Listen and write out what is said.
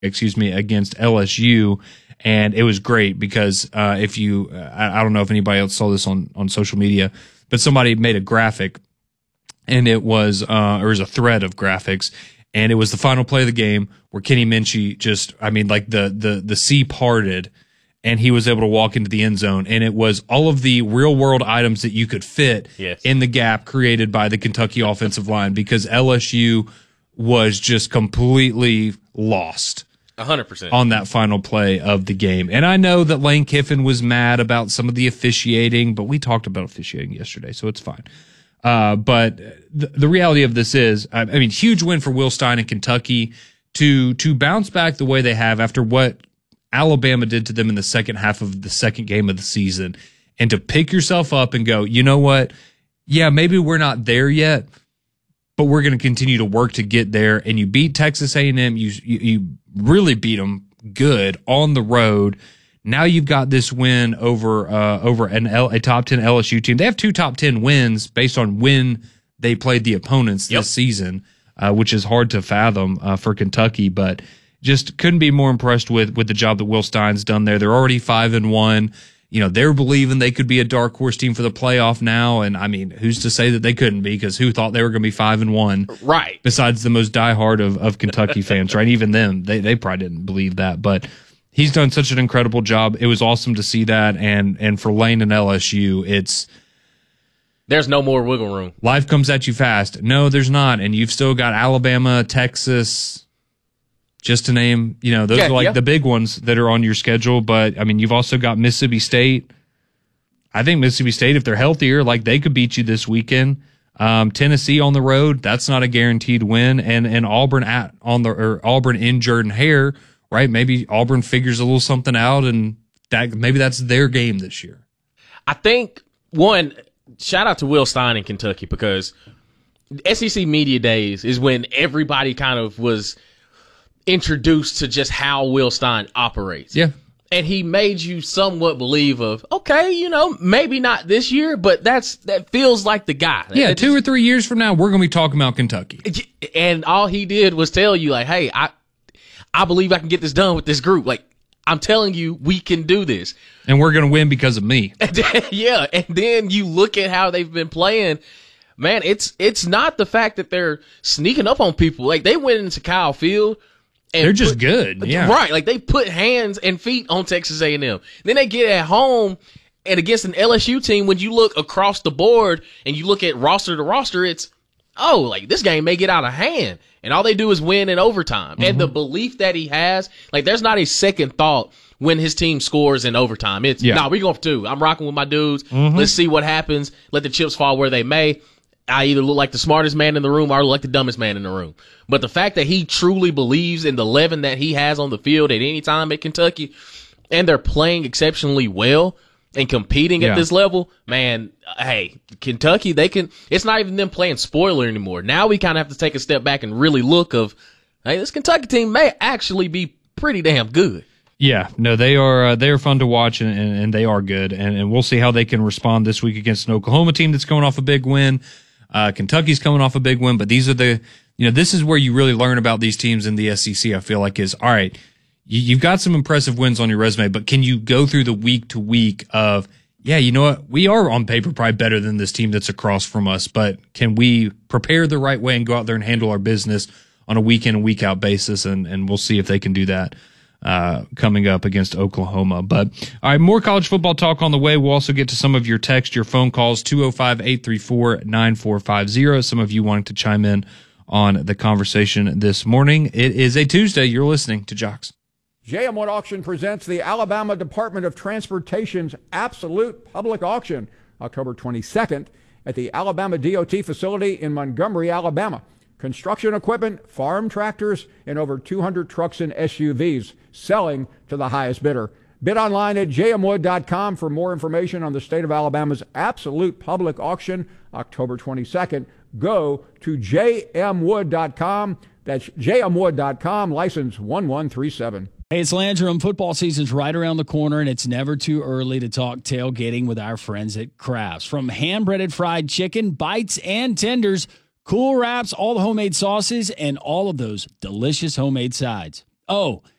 against LSU. And it was great because if you, I don't know if anybody else saw this on social media, but somebody made a graphic, and it was, or it was a thread of graphics, and it was the final play of the game where Kenny Minchey just, the sea parted, and he was able to walk into the end zone, and it was all of the real world items that you could fit in the gap created by the Kentucky offensive line, because LSU was just completely lost. 100% on that final play of the game. And I know that Lane Kiffin was mad about some of the officiating, but we talked about officiating yesterday, so it's fine. But the reality of this is, huge win for Will Stein in Kentucky to bounce back the way they have after what Alabama did to them in the second half of the second game of the season, and to pick yourself up and go, you know what? Yeah, maybe we're not there yet, but we're going to continue to work to get there. And you beat Texas A&M. You really beat them good on the road. Now you've got this win over a top 10 LSU team. They have 2 top 10 wins based on when they played the opponents this season, which is hard to fathom for Kentucky. But just couldn't be more impressed with the job that Will Stein's done there. They're already 5-1. They're believing they could be a dark horse team for the playoff now. And who's to say that they couldn't be? Because who thought they were going to be 5-1? Right. Besides the most diehard of Kentucky fans, right? Even them, they probably didn't believe that. But he's done such an incredible job. It was awesome to see that. And for Lane and LSU, there's no more wiggle room. Life comes at you fast. No, there's not. And you've still got Alabama, Texas, just to name, those are the big ones that are on your schedule. But you've also got Mississippi State. I think Mississippi State, if they're healthier, they could beat you this weekend. Tennessee on the road, that's not a guaranteed win. And Auburn Auburn in Jordan-Hare, right? Maybe Auburn figures a little something out, and maybe that's their game this year. I think one, shout out to Will Stein in Kentucky, because SEC Media Days is when everybody kind of was introduced to just how Will Stein operates. Yeah. And he made you somewhat believe of, okay, maybe not this year, but that feels like the guy. Yeah, 2 or 3 years from now, we're going to be talking about Kentucky. And all he did was tell you, hey, I believe I can get this done with this group. I'm telling you, we can do this. And we're going to win because of me. Yeah, and then you look at how they've been playing. Man, it's not the fact that they're sneaking up on people. They went into Kyle Field. And they're just good, yeah. Right, they put hands and feet on Texas A&M. Then they get at home and against an LSU team, when you look across the board and you look at roster to roster, it's, this game may get out of hand. And all they do is win in overtime. Mm-hmm. And the belief that he has, there's not a second thought when his team scores in overtime. It's, we're going for 2. I'm rocking with my dudes. Mm-hmm. Let's see what happens. Let the chips fall where they may. I either look like the smartest man in the room or I look like the dumbest man in the room. But the fact that he truly believes in the 11 that he has on the field at any time at Kentucky, and they're playing exceptionally well and competing at this level, man, hey, Kentucky, it's not even them playing spoiler anymore. Now we kind of have to take a step back and really look of, hey, this Kentucky team may actually be pretty damn good. Yeah, no, they are fun to watch, and they are good. And we'll see how they can respond this week against an Oklahoma team that's coming off a big win. Kentucky's coming off a big win, but these are this is where you really learn about these teams in the SEC, I feel like, is, all right, you've got some impressive wins on your resume, but can you go through the week to week of, yeah, you know what, we are on paper probably better than this team that's across from us, but can we prepare the right way and go out there and handle our business on a week in and week out basis? And we'll see if they can do that coming up against Oklahoma. But all right, more college football talk on the way. We'll also get to some of your text, your phone calls, 205-834-9450. Some of you wanting to chime in on the conversation this morning. It is a Tuesday. You're listening to Jocks. J.M. Wood Auction presents the Alabama Department of Transportation's Absolute Public Auction, October 22nd at the Alabama DOT facility in Montgomery, Alabama. Construction equipment, farm tractors, and over 200 trucks and SUVs selling to the highest bidder. Bid online at jmwood.com for more information on the state of Alabama's Absolute Public Auction, October 22nd. Go to jmwood.com. That's jmwood.com, license 1137. Hey, it's Landrum. Football season's right around the corner, and it's never too early to talk tailgating with our friends at Crafts. From hand-breaded fried chicken, bites, and tenders, cool wraps, all the homemade sauces, and all of those delicious homemade sides. Oh,